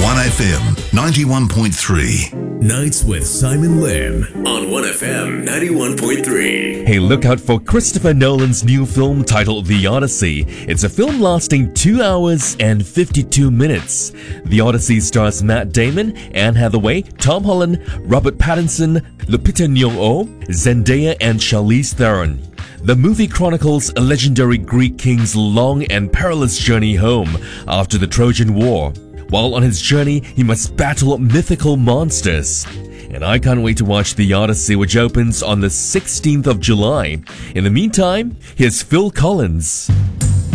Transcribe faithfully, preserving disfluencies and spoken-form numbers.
one F M ninety-one point three. Nights with Simon Lim on one F M ninety-one point three. Hey, look out for Christopher Nolan's new film titled The Odyssey. It's a film lasting two hours and fifty-two minutes. The Odyssey stars Matt Damon, Anne Hathaway, Tom Holland, Robert Pattinson, Lupita Nyong'o, Zendaya, and Charlize Theron. The movie chronicles a legendary Greek king's long and perilous journey home after the Trojan War. While on his journey, he must battle mythical monsters. And I can't wait to watch The Odyssey, which opens on the sixteenth of July. In the meantime, here's Phil Collins.